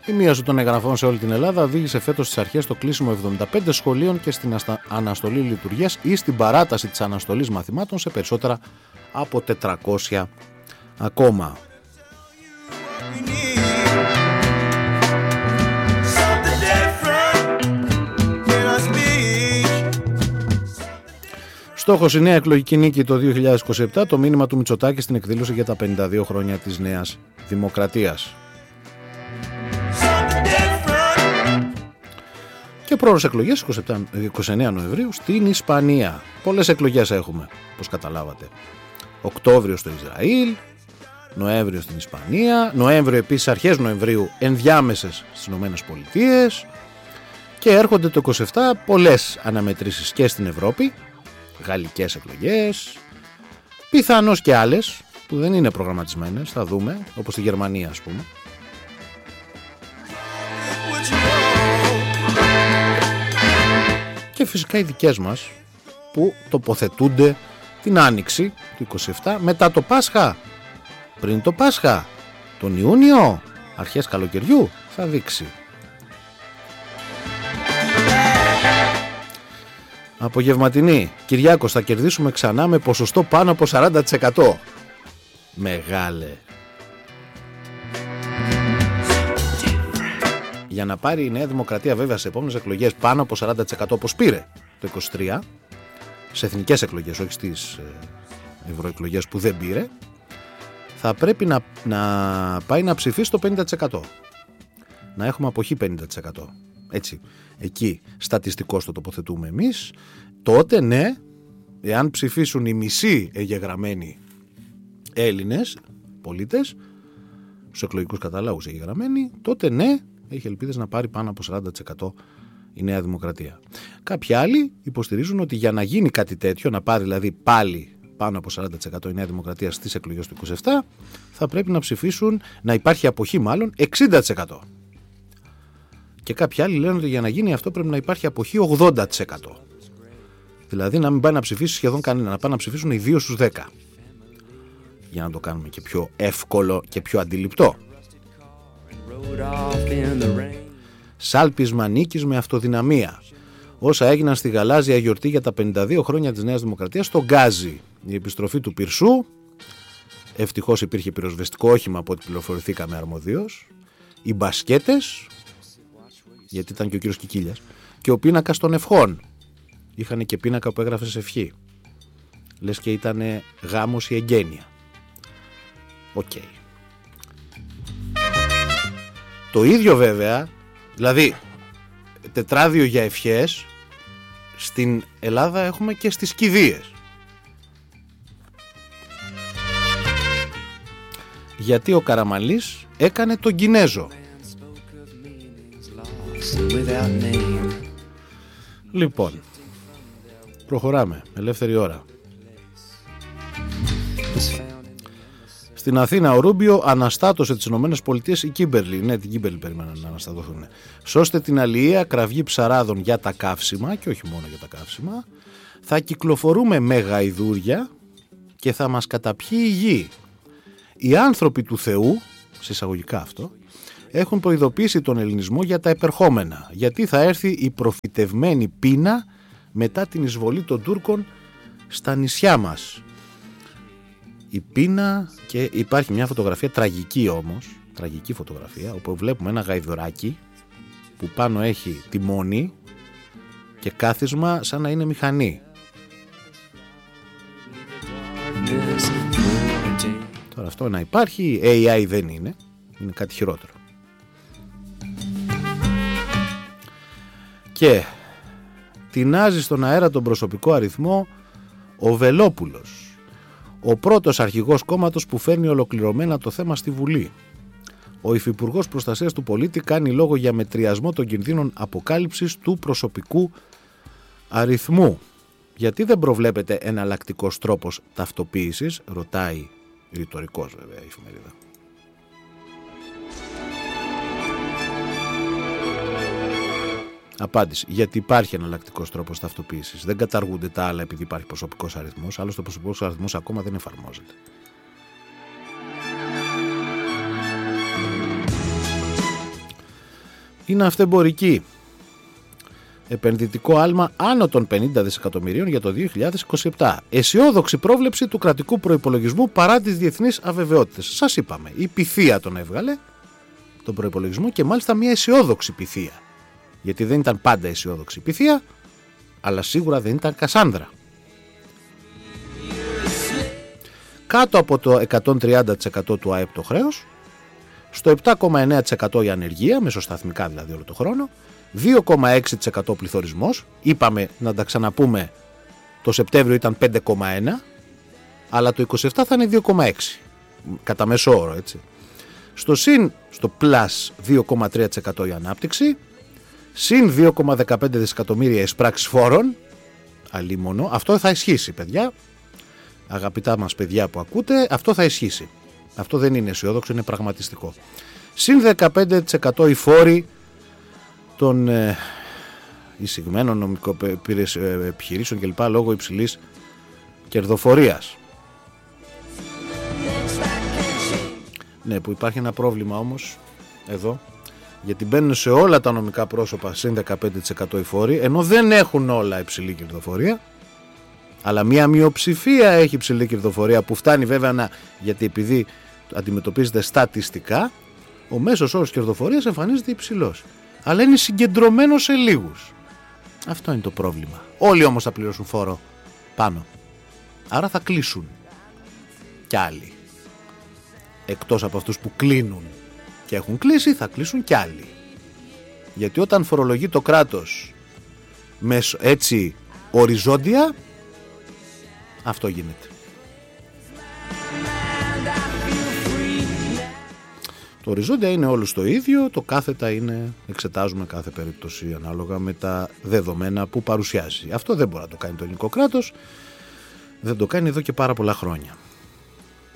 Η μείωση των εγγραφών σε όλη την Ελλάδα οδήγησε φέτος στις αρχές στο κλείσιμο 75 σχολείων και στην αναστολή λειτουργίας ή στην παράταση της αναστολής μαθημάτων σε περισσότερα από 400 ακόμα. Στόχος η νέα εκλογική νίκη το 2027, το μήνυμα του Μητσοτάκη στην εκδήλωση για τα 52 χρόνια της Νέας Δημοκρατίας. Και πρόορες εκλογές 29 Νοεμβρίου στην Ισπανία. Πολλές εκλογές έχουμε, όπως καταλάβατε. Οκτώβριο στο Ισραήλ, Νοέμβριο στην Ισπανία, Νοέμβριο επίσης, αρχές Νοεμβρίου ενδιάμεσες στις Ηνωμένες Πολιτείες και έρχονται το 27 πολλές αναμετρήσεις και στην Ευρώπη, γαλλικές εκλογές, πιθανώς και άλλες που δεν είναι προγραμματισμένες, θα δούμε, όπως στη Γερμανία ας πούμε. Και φυσικά οι δικές μας που τοποθετούνται την Άνοιξη του 27 μετά το Πάσχα, πριν το Πάσχα, τον Ιούνιο, αρχές καλοκαιριού, θα δείξει. Απογευματινή, Κυριάκος, θα κερδίσουμε ξανά με ποσοστό πάνω από 40%. Μεγάλε. Για να πάρει η Νέα Δημοκρατία βέβαια σε επόμενες εκλογές πάνω από 40% όπως πήρε το 23, σε εθνικές εκλογές, όχι στις ευρωεκλογές που δεν πήρε, θα πρέπει να πάει να ψηφίσει το 50%. Να έχουμε αποχή 50%. Έτσι, εκεί στατιστικώς το τοποθετούμε εμείς. Τότε ναι, εάν ψηφίσουν οι μισοί εγγεγραμμένοι Έλληνες πολίτες, στους εκλογικούς καταλόγους εγγεγραμμένοι, τότε ναι, έχει ελπίδες να πάρει πάνω από 40% η Νέα Δημοκρατία. Κάποιοι άλλοι υποστηρίζουν ότι για να γίνει κάτι τέτοιο, να πάρει δηλαδή πάλι πάνω από 40% η Νέα Δημοκρατία στις εκλογές του 27, θα πρέπει να ψηφίσουν, να υπάρχει αποχή μάλλον 60%. Και κάποιοι άλλοι λένε ότι για να γίνει αυτό πρέπει να υπάρχει αποχή 80%. Δηλαδή να μην πάει να ψηφίσει σχεδόν κανένα, να πάει να ψηφίσουν οι 2 στους 10. Για να το κάνουμε και πιο εύκολο και πιο αντιληπτό. Σάλπισμα νίκης με αυτοδυναμία. Όσα έγιναν στη γαλάζια γιορτή για τα 52 χρόνια της Νέας Δημοκρατίας στο Γκάζι. Η επιστροφή του πυρσού. Ευτυχώς υπήρχε πυροσβεστικό όχημα από ό,τι πληροφορηθήκαμε αρμοδίως. Οι μπασκέτες, γιατί ήταν και ο κύριος Κικίλιας, και ο πίνακας των ευχών. Είχαν και πίνακα που έγραφε σε ευχή. Λες και ήταν γάμος ή εγγένεια. Οκ. Το ίδιο βέβαια, δηλαδή τετράδιο για ευχές, στην Ελλάδα έχουμε και στις κηδείες. Γιατί ο Καραμανλής έκανε τον Κινέζο. Λοιπόν, προχωράμε, ελεύθερη ώρα. Στην Αθήνα ο Ρούμπιο αναστάτωσε τις Ηνωμένες Πολιτείες, η Κίμπερλι, ναι, την Κίμπερλι περίμεναν να αναστατωθούν. Σώστε την αλληλεία, κραυγή ψαράδων για τα καύσιμα και όχι μόνο για τα καύσιμα. Θα κυκλοφορούμε με γαϊδούρια και θα μας καταπιεί η γη. Οι άνθρωποι του Θεού, σε εισαγωγικά αυτό, έχουν προειδοποιήσει τον ελληνισμό για τα επερχόμενα, γιατί θα έρθει η προφητευμένη πείνα μετά την εισβολή των Τούρκων στα νησιά μας. Η πείνα, και υπάρχει μια φωτογραφία τραγική όμως, τραγική φωτογραφία, όπου βλέπουμε ένα γαϊδουράκι που πάνω έχει τιμόνι και κάθισμα σαν να είναι μηχανή. Τώρα αυτό να υπάρχει, AI δεν είναι, είναι κάτι χειρότερο. Και τεινάζει στον αέρα τον προσωπικό αριθμό ο Βελόπουλος, ο πρώτος αρχηγός κόμματος που φέρνει ολοκληρωμένα το θέμα στη Βουλή. Ο Υφυπουργός Προστασίας του Πολίτη κάνει λόγο για μετριασμό των κινδύνων αποκάλυψης του προσωπικού αριθμού. Γιατί δεν προβλέπεται εναλλακτικός τρόπος ταυτοποίησης, ρωτάει ρητορικός βέβαια η εφημερίδα. Απάντηση. Γιατί υπάρχει εναλλακτικός τρόπος ταυτοποίησης. Δεν καταργούνται τα άλλα επειδή υπάρχει προσωπικός αριθμός, άλλωστε ο προσωπικός αριθμός ακόμα δεν εφαρμόζεται. είναι αυτεμπορική. Επενδυτικό άλμα άνω των 50 δισεκατομμυρίων για το 2027. Αισιόδοξη πρόβλεψη του κρατικού προϋπολογισμού παρά τις διεθνείς αβεβαιότητες. Σας είπαμε, η Pythia τον έβγαλε, τον προϋπολογισμό, και μάλιστα μια αισιόδοξη Pythia. Γιατί δεν ήταν πάντα αισιόδοξη Pythia, αλλά σίγουρα δεν ήταν Κασάνδρα. Κάτω από το 130% του ΑΕΠ το χρέος, στο 7,9% η ανεργία, μεσοσταθμικά δηλαδή όλο το χρόνο, 2,6% πληθωρισμός, είπαμε να τα ξαναπούμε, το Σεπτέμβριο ήταν 5,1, αλλά το 27 θα είναι 2,6, κατά μέσο όρο, έτσι. Στο plus 2,3% η ανάπτυξη, συν 2,15 δισεκατομμύρια εισπράξεις φόρων, αλίμονο, αυτό θα ισχύσει, παιδιά, αγαπητά μας παιδιά που ακούτε, αυτό θα ισχύσει. Αυτό δεν είναι αισιόδοξο, είναι πραγματιστικό. Συν 15% οι φόροι των εισηγμένων νομικών επιχειρήσεων κλπ. Λόγω υψηλής κερδοφορίας. Ναι, που υπάρχει ένα πρόβλημα όμως εδώ, γιατί μπαίνουν σε όλα τα νομικά πρόσωπα συν 15% οι φόροι, ενώ δεν έχουν όλα υψηλή κερδοφορία, αλλά μια μειοψηφία έχει υψηλή κερδοφορία, που φτάνει βέβαια γιατί επειδή αντιμετωπίζεται στατιστικά, ο μέσος όρος κερδοφορίας εμφανίζεται υψηλός, αλλά είναι συγκεντρωμένο σε λίγους. Αυτό είναι το πρόβλημα. Όλοι όμως θα πληρώσουν φόρο πάνω, άρα θα κλείσουν κι άλλοι. Εκτός από αυτούς που κλείνουν και έχουν κλείσει, θα κλείσουν κι άλλοι. Γιατί όταν φορολογεί το κράτος έτσι οριζόντια, αυτό γίνεται. Το οριζόντια είναι όλους το ίδιο, το κάθετα είναι, εξετάζουμε κάθε περίπτωση ανάλογα με τα δεδομένα που παρουσιάζει. Αυτό δεν μπορεί να το κάνει το ελληνικό κράτος, δεν το κάνει εδώ και πάρα πολλά χρόνια.